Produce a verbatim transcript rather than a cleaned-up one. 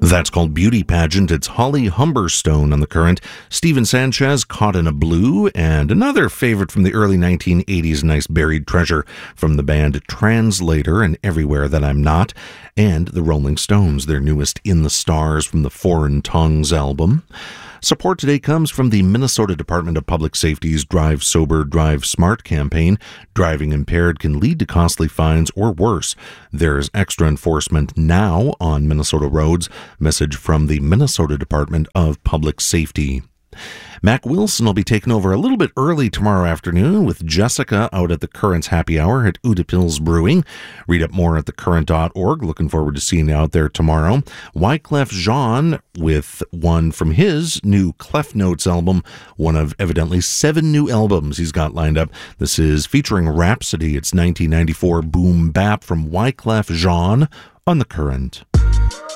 That's called Beauty Pageant. It's Holly Humberstone on the Current, Steven Sanchez, Caught in a Blue, and another favorite from the early nineteen eighties, nice buried treasure from the band Translator and Everywhere That I'm Not, and the Rolling Stones, their newest In the Stars from the Foreign Tongues album. Support today comes from the Minnesota Department of Public Safety's Drive Sober, Drive Smart campaign. Driving impaired can lead to costly fines or worse. There's extra enforcement now on Minnesota roads. Message from the Minnesota Department of Public Safety. Mac Wilson will be taking over a little bit early tomorrow afternoon with Jessica out at the Current's Happy Hour at Udapills Brewing. Read up more at the current dot org. Looking forward to seeing you out there tomorrow. Wyclef Jean with one from his new Clef Notes album, one of evidently seven new albums he's got lined up. This is featuring Rhapsody. It's nineteen ninety-four boom bap from Wyclef Jean on the Current.